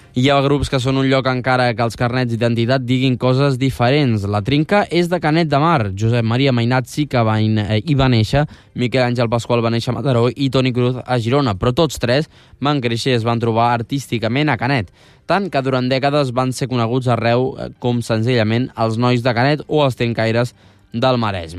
Hi ha grups que són un lloc encara que els carnets d'identitat diguin coses diferents. La Trinca és de Canet de Mar. Josep Maria Mainat sí que hi va néixer, Miquel Àngel Pasqual va néixer a Mataró i Toni Cruz a Girona, però tots tres van créixer i es van trobar artísticament a Canet, tant que durant dècades van ser coneguts arreu com senzillament els nois de Canet o els trincaires del Maresme.